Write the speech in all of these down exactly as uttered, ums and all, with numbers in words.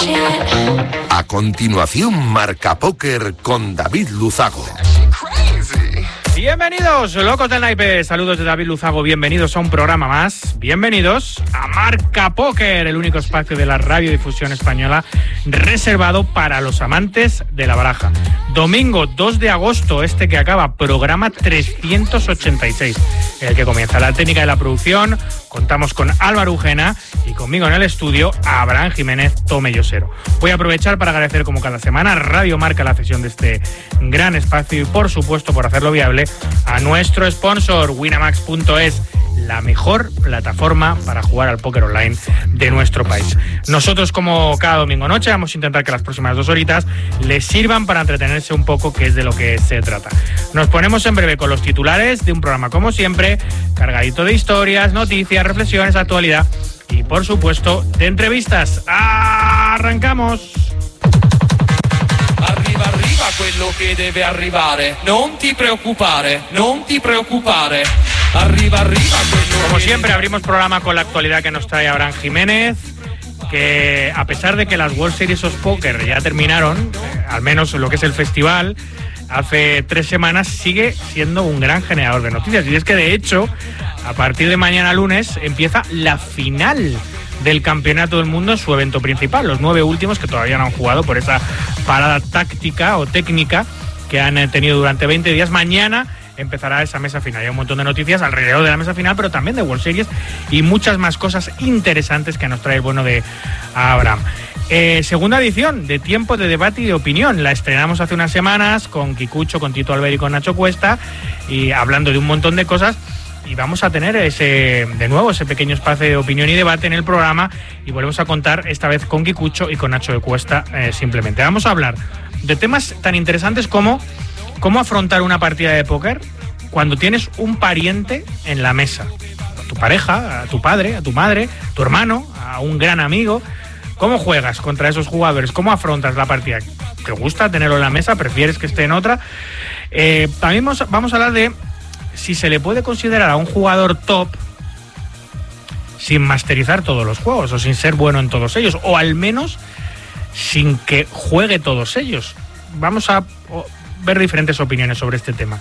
A continuación, Marca Póker con David Luzago. Bienvenidos, locos del naipe. Saludos de David Luzago. Bienvenidos a un programa más. Bienvenidos a Marca Póker, el único espacio de la radiodifusión española reservado para los amantes de la baraja. Domingo dos de agosto, este que acaba, programa trescientos ochenta y seis, el que comienza la técnica de la producción. Contamos con Álvaro Ujena y conmigo en el estudio, Abraham Jiménez Tomellosero. Voy a aprovechar para agradecer, como cada semana, Radio Marca la cesión de este gran espacio y, por supuesto, por hacerlo viable, a nuestro sponsor, Winamax punto es, la mejor plataforma para jugar al póker online de nuestro país. Nosotros, como cada domingo noche, vamos a intentar que las próximas dos horitas les sirvan para entretenerse un poco, que es de lo que se trata. Nos ponemos en breve con los titulares de un programa, como siempre, cargadito de historias, noticias, reflexiones, actualidad y, por supuesto, de entrevistas. ¡Arrancamos! Arriva, arriva quello che deve arrivare. Non ti preoccupare, non ti preoccupare. Arriba, arriba. Como siempre, abrimos programa con la actualidad que nos trae Abraham Jiménez, que a pesar de que las World Series of Poker ya terminaron, eh, al menos lo que es el festival, hace tres semanas, sigue siendo un gran generador de noticias. Y es que, de hecho, a partir de mañana lunes empieza la final del Campeonato del Mundo en su evento principal. Los nueve últimos que todavía no han jugado por esa parada táctica o técnica que han tenido durante veinte días. Mañana empezará esa mesa final. Hay un montón de noticias alrededor de la mesa final, pero también de World Series y muchas más cosas interesantes que nos trae el bueno de Abraham. Eh, segunda edición de Tiempo de Debate y de Opinión. La estrenamos hace unas semanas con Kikucho, con Tito Alber y con Nacho Cuesta, y hablando de un montón de cosas. Y vamos a tener ese, de nuevo, ese pequeño espacio de opinión y debate en el programa, y volvemos a contar esta vez con Kikucho y con Nacho de Cuesta. Eh, simplemente vamos a hablar de temas tan interesantes como cómo afrontar una partida de póker cuando tienes un pariente en la mesa. A tu pareja, a tu padre, a tu madre, a tu hermano, a un gran amigo. ¿Cómo juegas contra esos jugadores? ¿Cómo afrontas la partida? ¿Te gusta tenerlo en la mesa? ¿Prefieres que esté en otra? Eh, también vamos, vamos a hablar de si se le puede considerar a un jugador top sin masterizar todos los juegos o sin ser bueno en todos ellos, o al menos sin que juegue todos ellos. Vamos a ver diferentes opiniones sobre este tema.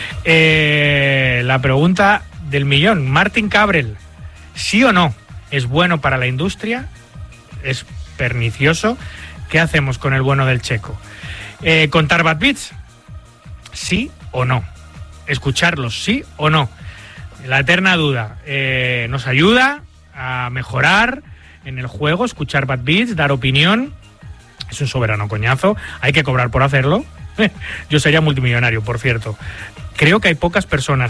Eh, la pregunta del millón, Martín Cabrel, ¿sí o no es bueno para la industria? ¿Es pernicioso? ¿Qué hacemos con el bueno del checo? Eh, ¿Contar bad beats? ¿Sí o no? ¿Escucharlos? ¿Sí o no? La eterna duda. Eh, ¿Nos ayuda a mejorar en el juego escuchar bad beats, dar opinión? Es un soberano coñazo. Hay que cobrar por hacerlo. Yo sería multimillonario, por cierto. Creo que hay pocas personas